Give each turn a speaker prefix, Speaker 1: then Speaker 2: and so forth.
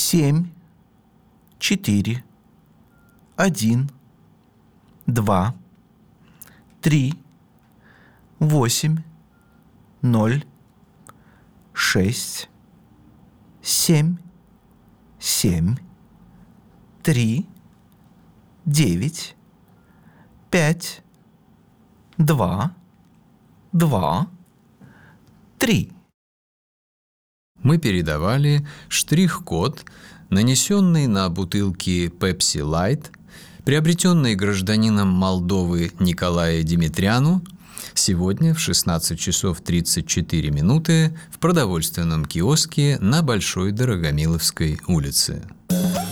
Speaker 1: 7, 4, 1, 2, 3, 8, 0, 6, 7, 7, 3, 9, 5, 2, 2, 3.
Speaker 2: Мы передавали штрих-код, нанесенный на бутылки Pepsi Light, приобретенный гражданином Молдовы Николаю Димитряну, сегодня в 16 часов 34 минуты в продовольственном киоске на Большой Дорогомиловской улице.